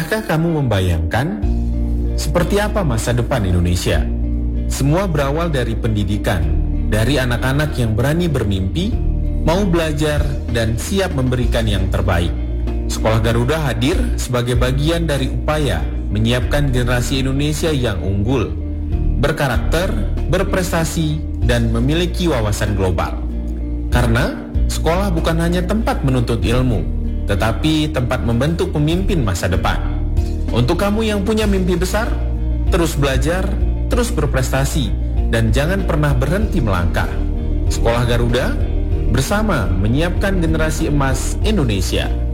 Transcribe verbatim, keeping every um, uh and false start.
Pernahkah kamu membayangkan seperti apa masa depan Indonesia? Semua berawal dari pendidikan, dari anak-anak yang berani bermimpi, mau belajar, dan siap memberikan yang terbaik. Sekolah Garuda hadir sebagai bagian dari upaya menyiapkan generasi Indonesia yang unggul, berkarakter, berprestasi, dan memiliki wawasan global. Karena sekolah bukan hanya tempat menuntut ilmu, tetapi tempat membentuk pemimpin masa depan. Untuk kamu yang punya mimpi besar, terus belajar, terus berprestasi, dan jangan pernah berhenti melangkah. Sekolah Garuda bersama menyiapkan generasi emas Indonesia.